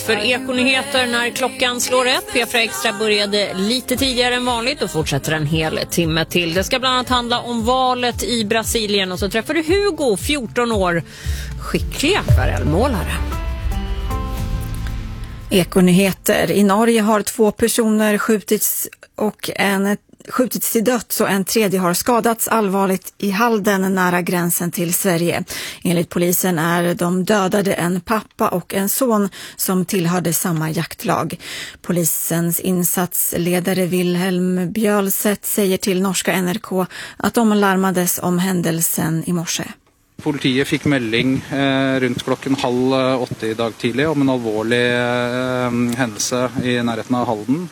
För Ekonyheter när klockan slår ett. P4 Extra började lite tidigare än vanligt och fortsätter en hel timme till. Det ska bland annat handla om valet i Brasilien och så träffar du Hugo, 14 år, skicklig akvarellmålare. Ekonyheter. I Norge har 2 personer skjutits till döds och en tredje har skadats allvarligt i Halden nära gränsen till Sverige. Enligt polisen är de dödade en pappa och en son som tillhörde samma jaktlag. Polisens insatsledare Wilhelm Bjølseth säger till norska NRK att de larmades om händelsen i morse. Politiet fick melding runt klockan 7:30 i dag tidlig om en allvarlig händelse i närheten av Halden,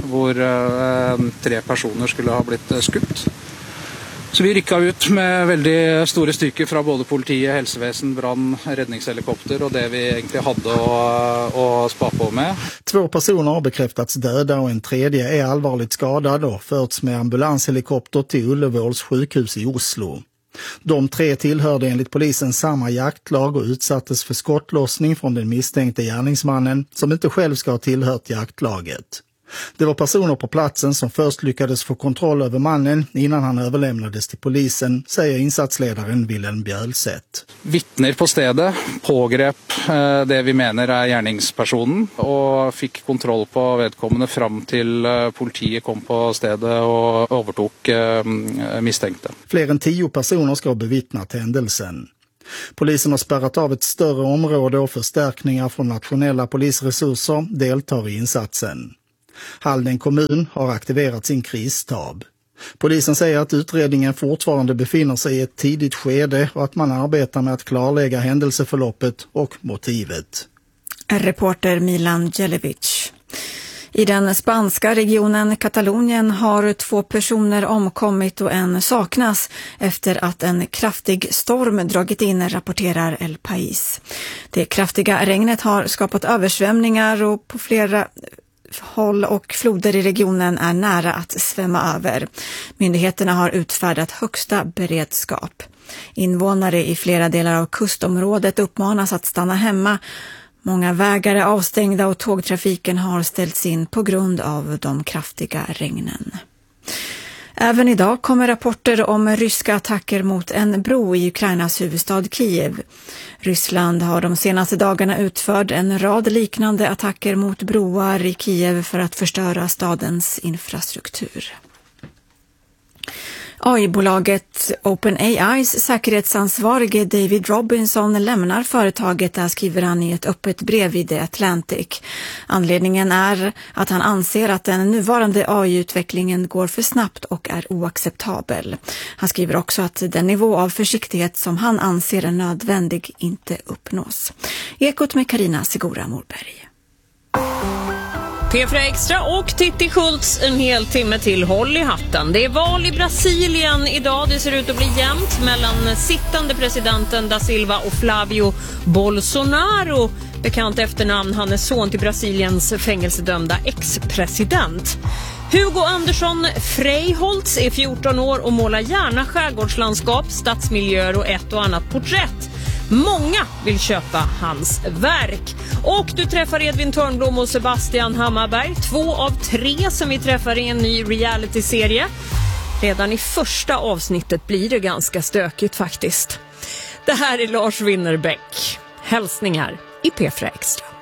hvor 3 personer skulle ha blivit skutt. Så vi ryckade ut med väldigt stora styrkor från både politiet, hälsovesen, brand, räddningshelikopter och det vi egentligen hade att spa på med. 2 personer har bekräftats döda och en tredje är allvarligt skadad och förts med ambulanshelikopter till Ullevåls sjukhus i Oslo. De 3 tillhörde enligt polisen samma jaktlag och utsattes för skottlossning från den misstänkte gärningsmannen som inte själv ska ha tillhört jaktlaget. Det var personer på platsen som först lyckades få kontroll över mannen innan han överlämnades till polisen, säger insatsledaren Wilhelm Bjølseth. Vittner på stedet pågrep det vi menar är gärningspersonen och fick kontroll på vedkommande fram till politiet kom på stedet och övertog misstänkta. Fler än 10 personer ska ha bevittnat händelsen. Polisen har spärrat av ett större område och förstärkningar från nationella polisresurser deltar i insatsen. Halden kommun har aktiverat sin krisstab. Polisen säger att utredningen fortfarande befinner sig i ett tidigt skede och att man arbetar med att klarlägga händelseförloppet och motivet. Reporter Milan Djelevic. I den spanska regionen Katalonien har 2 personer omkommit och en saknas efter att en kraftig storm dragit in, rapporterar El País. Det kraftiga regnet har skapat översvämningar och på flera håll och floder i regionen är nära att svämma över. Myndigheterna har utfärdat högsta beredskap. Invånare i flera delar av kustområdet uppmanas att stanna hemma. Många vägar är avstängda och tågtrafiken har ställts in på grund av de kraftiga regnen. Även idag kommer rapporter om ryska attacker mot en bro i Ukrainas huvudstad Kiev. Ryssland har de senaste dagarna utfört en rad liknande attacker mot broar i Kiev för att förstöra stadens infrastruktur. AI-bolaget OpenAIs säkerhetsansvarige David Robinson lämnar företaget, där skriver han i ett öppet brev i The Atlantic. Anledningen är att han anser att den nuvarande AI-utvecklingen går för snabbt och är oacceptabel. Han skriver också att den nivå av försiktighet som han anser är nödvändig inte uppnås. Ekot med Carina Segura Morberg. P4 Extra och Titti Schultz en hel timme till, håll i hatten. Det är val i Brasilien idag. Det ser ut att bli jämnt mellan sittande presidenten Da Silva och Flavio Bolsonaro. Bekant efternamn, han är son till Brasiliens fängelsedömda ex-president. Hugo Andersson Freiholtz är 14 år och målar gärna skärgårdslandskap, stadsmiljöer och ett och annat porträtt. Många vill köpa hans verk. Och du träffar Edvin Törnblom och Sebastian Hammarberg, 2 av 3 som vi träffar i en ny reality-serie. Redan i första avsnittet blir det ganska stökigt faktiskt. Det här är Lars Winnerbäck. Hälsningar i P4 Extra.